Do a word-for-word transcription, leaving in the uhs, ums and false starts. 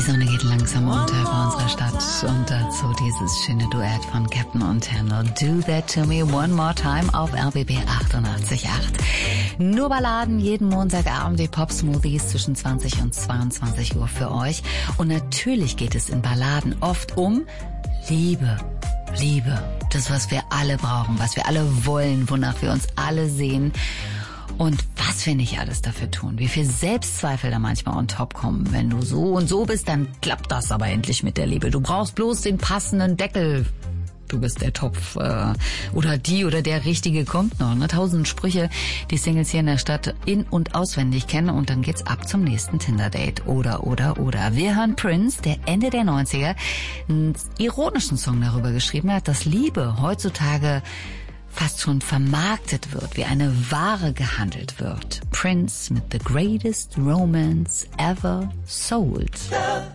Sonne geht langsam unter über unserer Stadt und dazu dieses schöne Duett von Captain Montana. Do That To Me One More Time auf R B B achtundachtzig Komma acht. Nur Balladen jeden Montagabend, die Pop-Smoothies zwischen zwanzig und zweiundzwanzig Uhr für euch. Und natürlich geht es in Balladen oft um Liebe. Liebe. Das, was wir alle brauchen, was wir alle wollen, wonach wir uns alle sehen. Und was wir nicht alles dafür tun, wie viel Selbstzweifel da manchmal on top kommen. Wenn du so und so bist, dann klappt das aber endlich mit der Liebe. Du brauchst bloß den passenden Deckel. Du bist der Topf äh, oder die oder der Richtige kommt noch. Ne? Tausend Sprüche, die Singles hier in der Stadt in- und auswendig kennen. Und dann geht's ab zum nächsten Tinder-Date. Oder, oder, oder. Wir hören Prince, der Ende der neunziger einen ironischen Song darüber geschrieben hat, dass Liebe heutzutage fast schon vermarktet wird, wie eine Ware gehandelt wird. Prince mit The Greatest Romance Ever Sold.